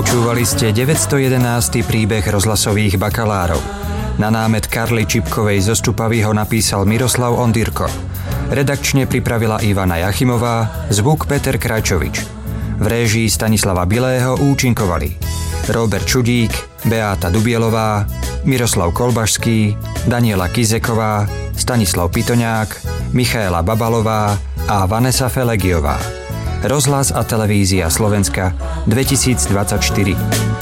Počúvali ste 911. príbeh rozhlasových bakalárov. Na námet Karly Čipkovej zo Stupavy ho napísal Miroslav Ondyrko. Redakčne pripravila Ivana Jachimová, zvuk Peter Krajčovič. V réžii Stanislava Bilého účinkovali Robert Čudík, Beáta Dubielová, Miroslav Kolbašský, Daniela Kizeková, Stanislav Pitoňák, Michaela Babalová a Vanessa Felegiová. Rozhlas a televízia Slovenska 2024.